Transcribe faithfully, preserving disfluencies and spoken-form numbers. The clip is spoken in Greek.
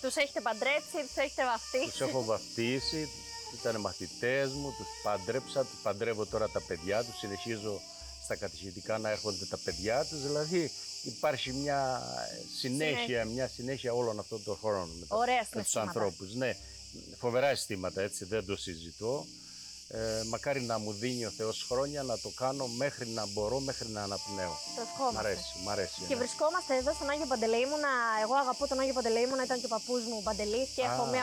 Τους έχετε παντρέψει, τους έχετε βαφτίσει? Τους έχω βαφτίσει, ήταν μαθητές μου, τους παντρέψα, τους παντρεύω τώρα τα παιδιά τους, συνεχίζω στα κατηχητικά να έρχονται τα παιδιά τους, δηλαδή υπάρχει μια συνέχεια, συνέχεια. μια συνέχεια όλων αυτών των χωρών με, τα, με τους ανθρώπους. Ναι, φοβερά αισθήματα, έτσι, δεν το συζητώ. Ε, μακάρι να μου δίνει ο Θεός χρόνια να το κάνω μέχρι να μπορώ, μέχρι να αναπνέω. Το ευχόμαστε. Μ' αρέσει, μ' αρέσει. Και ναι. βρισκόμαστε εδώ στον Άγιο Παντελεήμονα. Εγώ αγαπώ τον Άγιο Παντελεήμονα, ήταν και ο παππούς μου Παντελής και Α. έχω μια